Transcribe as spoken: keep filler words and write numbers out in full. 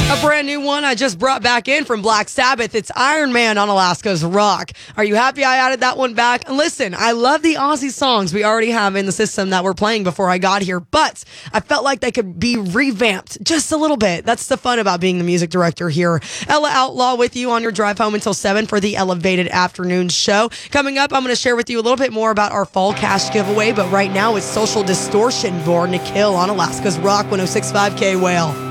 A brand new one I just brought back in from Black Sabbath. It's Iron Man on Alaska's Rock. Are you happy I added that one back? And listen, I love the Aussie songs we already have in the system that we're playing before I got here, but I felt like they could be revamped just a little bit. That's the fun about being the music director here. Ella Outlaw with you on your drive home until seven for the Elevated Afternoon Show. Coming up, I'm going to share with you a little bit more about our fall cash giveaway, but right now it's Social Distortion, Born to Kill on Alaska's Rock one oh six point five K Whale.